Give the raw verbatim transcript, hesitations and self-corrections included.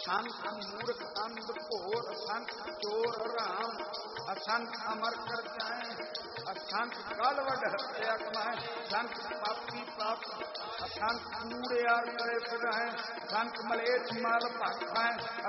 असंख मूर्ख अंध घोर, असंख चोर राम, असंख अमर कर जाए, असंख कालवड हत्या कमाए, असंख पापी पाप, असंख कूड़िया करे फिराए, असंख मलेच्छ माल भाग खाए,